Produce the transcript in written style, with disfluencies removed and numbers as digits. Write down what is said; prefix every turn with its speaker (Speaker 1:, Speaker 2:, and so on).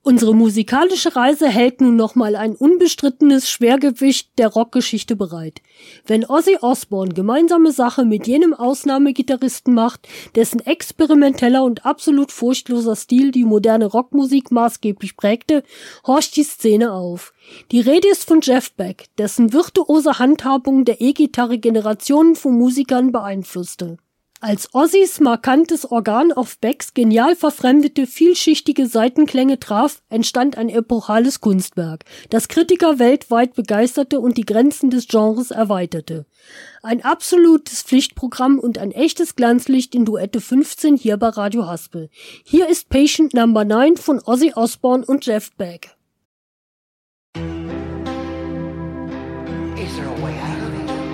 Speaker 1: Unsere musikalische Reise hält nun nochmal ein unbestrittenes Schwergewicht der Rockgeschichte bereit. Wenn Ozzy Osbourne gemeinsame Sache mit jenem Ausnahmegitarristen macht, dessen experimenteller und absolut furchtloser Stil die moderne Rockmusik maßgeblich prägte, horcht die Szene auf. Die Rede ist von Jeff Beck, dessen virtuose Handhabung der E-Gitarre Generationen von Musikern beeinflusste. Als Ozzys markantes Organ auf Becks genial verfremdete, vielschichtige Saitenklänge traf, entstand ein epochales Kunstwerk, das Kritiker weltweit begeisterte und die Grenzen des Genres erweiterte. Ein absolutes Pflichtprogramm und ein echtes Glanzlicht in Duette 15 hier bei Radio Haspel. Hier ist Patient Number 9 von Ozzy Osbourne und Jeff Beck.